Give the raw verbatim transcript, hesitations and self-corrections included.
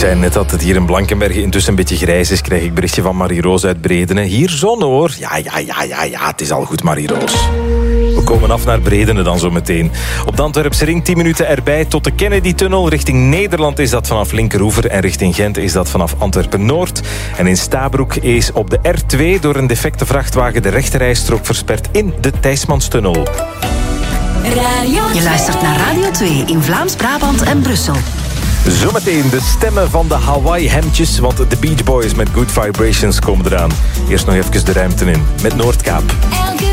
zei net dat het hier in Blankenberge intussen een beetje grijs is. Krijg ik berichtje van Marie-Roos uit Bredene. Hier zon hoor. Ja, ja, ja, ja, ja. Het is al goed, Marie-Roos. We komen af naar Bredene dan zo meteen. Op de Antwerpse ring tien minuten erbij tot de Kennedy-tunnel. Richting Nederland is dat vanaf Linkeroever en richting Gent is dat vanaf Antwerpen-Noord. En in Stabroek is op de R twee door een defecte vrachtwagen de rechterrijstrook versperd in de Thijsmanstunnel. Je luistert naar Radio twee in Vlaams-Brabant en Brussel. Zometeen de stemmen van de Hawaii-hemdjes, want de Beach Boys met Good Vibrations komen eraan. Eerst nog even de ruimte in met Noordkaap. Elke